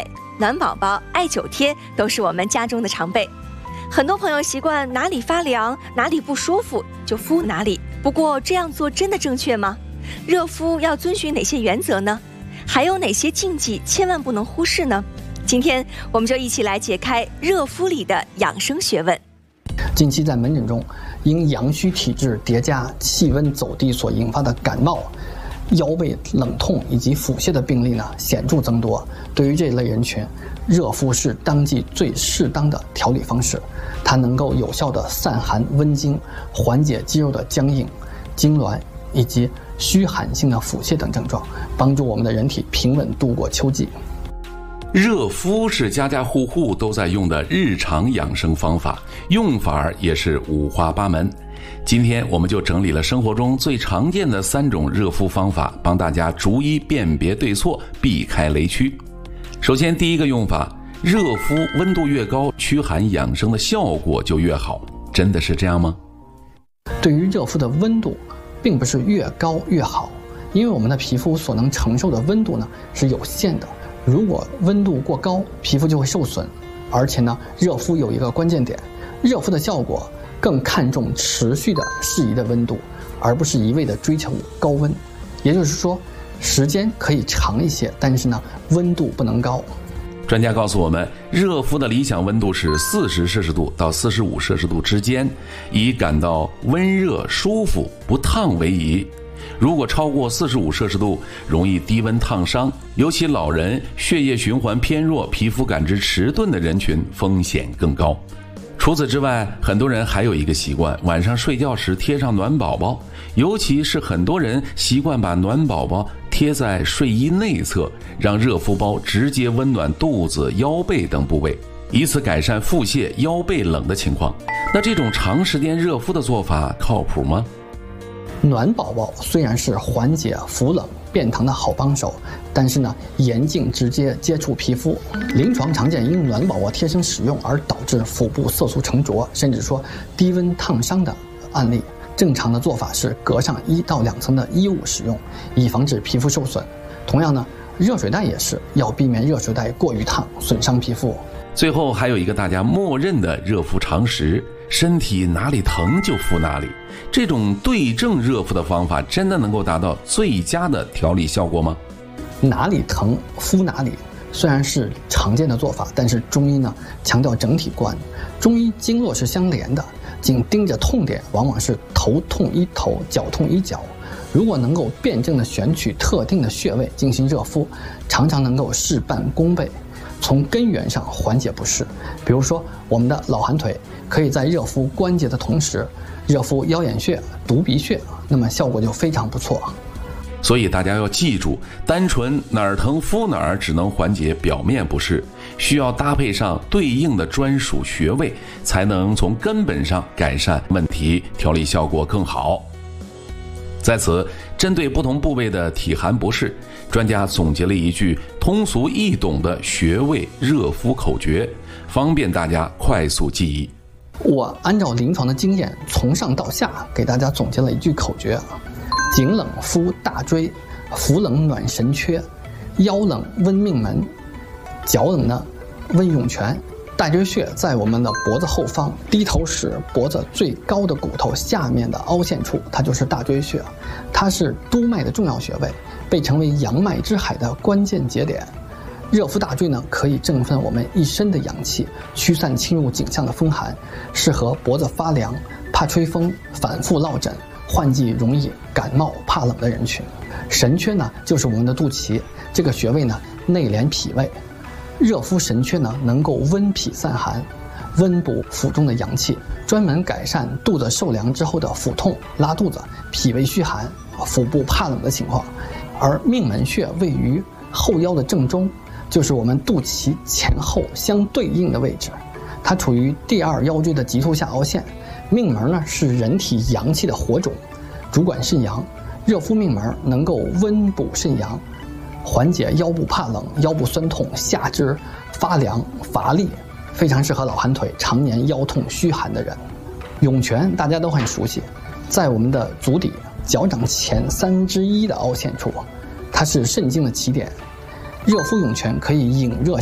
带、暖宝宝、艾灸贴都是我们家中的常备。很多朋友习惯哪里发凉、哪里不舒服就敷哪里，不过这样做真的正确吗？热敷要遵循哪些原则呢？还有哪些禁忌千万不能忽视呢？今天我们就一起来解开热敷里的养生学问。 近期在门诊中，因阳虚体质叠加气温走低所引发的感冒、腰背冷痛以及腹泻的病例呢显著增多。对于这类人群，热敷是当季最适当的调理方式，它能够有效的散寒温经，缓解肌肉的僵硬、痉挛以及虚寒性的腹泻等症状，帮助我们的人体平稳度过秋季。 热敷是家家户户都在用的日常养生方法，用法也是五花八门。今天我们就整理了生活中最常见的3种热敷方法，帮大家逐一辨别对错，避开雷区。首先，第一个用法，热敷温度越高，驱寒养生的效果就越好，真的是这样吗？ 对于热敷的温度，并不是越高越好，因为我们的皮肤所能承受的温度呢是有限的。如果温度过高，皮肤就会受损。而且呢，热敷有一个关键点，热敷的效果更看重持续的适宜的温度，而不是一味的追求高温。也就是说，时间可以长一些，但是呢，温度不能高。 专家告诉我们，热敷的理想温度是40摄氏度到45摄氏度之间，以感到温热舒服不烫为宜。如果超过45摄氏度，容易低温烫伤，尤其老人、血液循环偏弱、皮肤感知迟钝的人群风险更高。除此之外，很多人还有一个习惯，晚上睡觉时贴上暖宝宝，尤其是很多人习惯把暖宝宝贴在睡衣内侧，让热敷包直接温暖肚子、腰背等部位，以此改善腹泻、腰背冷的情况。那这种长时间热敷的做法靠谱吗？ 暖宝宝虽然是缓解腹冷便溏的好帮手，但是呢，严禁直接接触皮肤。临床常见因暖宝宝贴身使用而导致腹部色素沉着，甚至说低温烫伤的案例。正常的做法是隔上1到2层的衣物使用，以防止皮肤受损。同样呢，热水袋也是要避免热水袋过于烫，损伤皮肤。 最后还有一个大家默认的热敷常识，身体哪里疼就敷哪里。这种对症热敷的方法真的能够达到最佳的调理效果吗？ 哪里疼敷哪里，虽然是常见的做法，但是中医呢强调整体观，中医经络是相连的，仅盯着痛点往往是头痛医头，脚痛医脚。如果能够辩证的选取特定的穴位进行热敷，常常能够事半功倍，从根源上缓解不适。比如说我们的老寒腿，可以在热敷关节的同时热敷腰眼穴、犊鼻穴，那么效果就非常不错。 所以大家要记住，单纯哪儿疼敷哪儿只能缓解表面不适，需要搭配上对应的专属穴位，才能从根本上改善问题，调理效果更好。在此，针对不同部位的体寒不适，专家总结了一句通俗易懂的穴位热敷口诀，方便大家快速记忆。 我按照临床的经验，从上到下给大家总结了一句口诀：颈冷敷大椎，腹冷暖神阙，腰冷温命门，脚冷呢温涌泉。大椎穴在我们的脖子后方，低头时脖子最高的骨头下面的凹陷处，它就是大椎穴。它是督脉的重要穴位，被称为阳脉之海的关键节点。热敷大椎呢，可以振奋我们一身的阳气，驱散侵入颈项的风寒，适合脖子发凉、怕吹风、反复落枕、换季容易感冒怕冷的人群。神阙呢，就是我们的肚脐，这个穴位呢内连脾胃。热敷神阙呢，能够温脾散寒，温补腹中的阳气，专门改善肚子受凉之后的腹痛、拉肚子、脾胃虚寒、腹部怕冷的情况。而命门穴位于后腰的正中，就是我们肚脐前后相对应的位置，它处于第2腰椎的棘突下凹陷。命门呢是人体阳气的火种，主管肾阳。热敷命门能够温补肾阳，缓解腰部怕冷、腰部酸痛、下肢发凉乏力，非常适合老寒腿、常年腰痛虚寒的人。涌泉大家都很熟悉，在我们的足底脚掌前1/3的凹陷处，它是肾经的起点。热敷涌泉可以引热